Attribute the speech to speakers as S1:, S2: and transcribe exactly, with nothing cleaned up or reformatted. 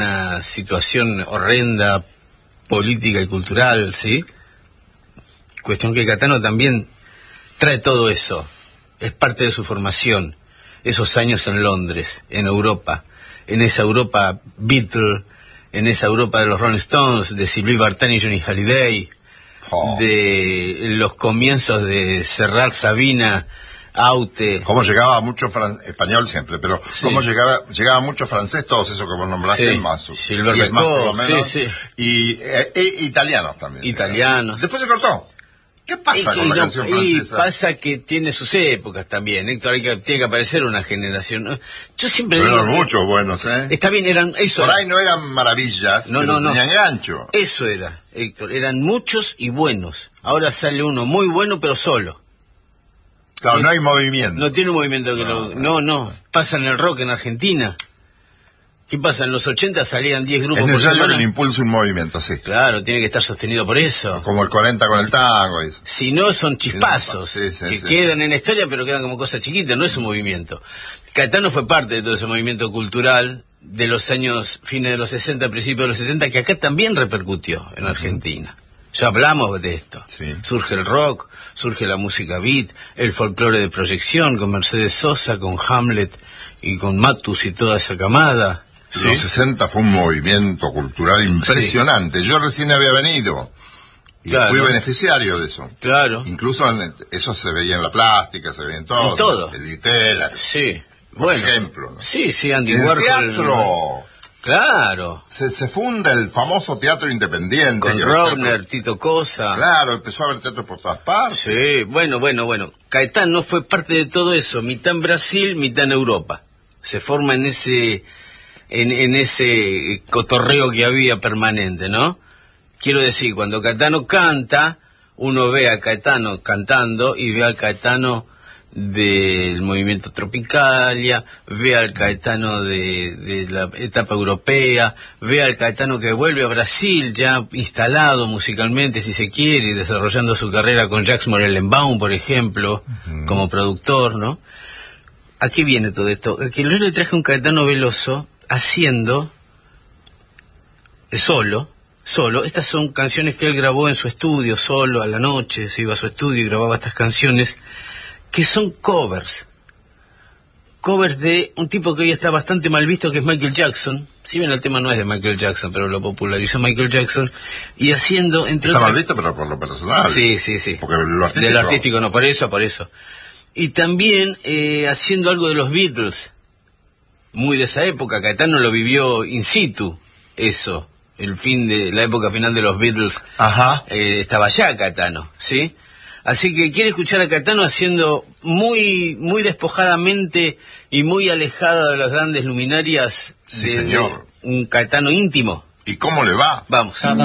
S1: una situación horrenda, política y cultural, ¿sí? Cuestión que Caetano también trae todo eso, es parte de su formación, esos años en Londres, en Europa, en esa Europa Beatle, en esa Europa de los Rolling Stones, de Sylvie Vartan y Johnny Hallyday, oh. de los comienzos de Serrat, Sabina, Aute.
S2: Cómo llegaba mucho fran... español siempre, pero sí. cómo llegaba llegaba mucho francés, todos esos que vos nombraste,
S1: sí.
S2: más,
S1: Gilbert
S2: diez más por lo
S1: Becot,
S2: menos,
S1: sí, sí.
S2: y eh, eh, italianos también.
S1: Italianos.
S2: Después se cortó. ¿Qué pasa
S1: y,
S2: con
S1: y
S2: la
S1: no,
S2: canción
S1: y
S2: francesa?
S1: pasa que tiene sus épocas también, Héctor, hay que, tiene que aparecer una generación. Yo siempre
S2: pero
S1: digo...
S2: eran muchos buenos, ¿eh?
S1: Está bien, eran... Eso
S2: Por
S1: era.
S2: ahí no eran maravillas,
S1: no,
S2: pero
S1: no, no.
S2: tenían gancho.
S1: Eso era, Héctor, eran muchos y buenos. Ahora sale uno muy bueno, pero solo.
S2: Claro,
S1: no,
S2: no hay movimiento.
S1: No tiene un movimiento que
S2: no,
S1: lo... No, no. Pasa en el rock en Argentina. ¿Qué pasa? En los ochenta salían diez grupos
S2: es
S1: por
S2: necesario
S1: semana.
S2: que le impulse un movimiento, sí.
S1: Claro, tiene que estar sostenido por eso.
S2: Como el cuarenta con el tango. Y...
S1: Si no, son chispazos,
S2: sí, sí,
S1: que
S2: sí.
S1: quedan en la historia, pero quedan como cosas chiquitas, no es un movimiento. Caetano fue parte de todo ese movimiento cultural de los años, fines de los sesenta, principios de los setenta, que acá también repercutió en Argentina. Ya hablamos de esto.
S2: Sí.
S1: Surge el rock, surge la música beat, el folclore de proyección, con Mercedes Sosa, con Hamlet y con Matus y toda esa camada.
S2: ¿Sí? Los sesenta fue un movimiento cultural impresionante. Sí. Yo recién había venido y claro. fui beneficiario de eso.
S1: Claro.
S2: Incluso en, eso se veía en la plástica, se veía en todo.
S1: En todo.
S2: El Ditela.
S1: Sí.
S2: Por
S1: bueno.
S2: ejemplo. ¿No?
S1: Sí, sí, Andy
S2: en
S1: Warhol.
S2: El teatro.
S1: Claro.
S2: Se, se funda el famoso teatro independiente.
S1: Con Rovner, Tito Cosa.
S2: Claro, empezó a haber teatro por todas partes.
S1: Sí, bueno, bueno, bueno. Caetano fue parte de todo eso, mitad en Brasil, mitad en Europa. Se forma en ese... En, en ese cotorreo que había permanente, ¿no? Quiero decir, cuando Caetano canta, uno ve a Caetano cantando y ve al Caetano del movimiento Tropicalia, ve al Caetano de, de la etapa europea, ve al Caetano que vuelve a Brasil ya instalado musicalmente, si se quiere, y desarrollando su carrera con Jacques Morellenbaum, por ejemplo, uh-huh. como productor, ¿no? ¿A qué viene todo esto? Que yo le traje un Caetano Veloso haciendo solo, solo, estas son canciones que él grabó en su estudio, solo, a la noche, se iba a su estudio y grababa estas canciones, que son covers, covers de un tipo que hoy está bastante mal visto, que es Michael Jackson. Si bien el tema no es de Michael Jackson, pero lo popularizó Michael Jackson, y haciendo... entre
S2: Está
S1: otras...
S2: mal visto, pero por lo personal.
S1: Sí, sí, sí.
S2: Porque lo artístico...
S1: De lo artístico no, por eso, por eso. Y también eh, haciendo algo de los Beatles, muy de esa época. Caetano lo vivió in situ, eso, el fin de la época final de los Beatles.
S2: Ajá.
S1: Eh, estaba allá Caetano, ¿sí? Así que quiere escuchar a Caetano haciendo muy muy despojadamente y muy alejada de las grandes luminarias.
S2: Sí,
S1: de,
S2: señor.
S1: De un Caetano íntimo.
S2: ¿Y cómo le va?
S1: Vamos.